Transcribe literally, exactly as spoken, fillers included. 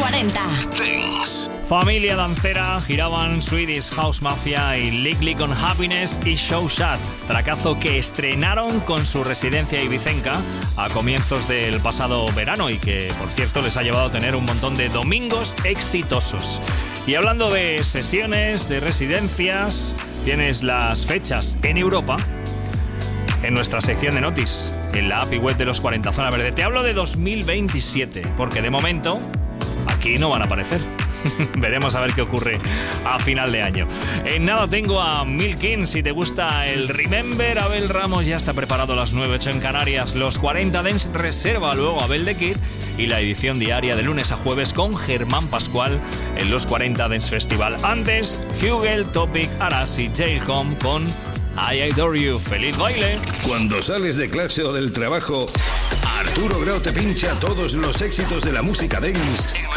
cuarenta. Dance. Familia dancera, giraban Swedish House Mafia y Lick Lick on Happiness y Show Shot, tracazo que estrenaron con su residencia ibicenca a comienzos del pasado verano y que, por cierto, les ha llevado a tener un montón de domingos exitosos. Y hablando de sesiones, de residencias, tienes las fechas en Europa en nuestra sección de Notis, en la app y web de los cuarenta Zona Verde. Te hablo de dos mil veintisiete, porque de momento aquí no van a aparecer. Veremos a ver qué ocurre a final de año. En nada tengo a Milkin. Si te gusta el Remember, Abel Ramos ya está preparado a las nueve ocho en Canarias. Los cuarenta Dance reserva luego a Abel de Kid y la edición diaria de lunes a jueves con Germán Pascual en los cuarenta Dance Festival. Antes, Hugel, Topic, Arasi, Jailcom con I Adore You. ¡Feliz baile! Cuando sales de clase o del trabajo, Arturo Grau te pincha todos los éxitos de la música dance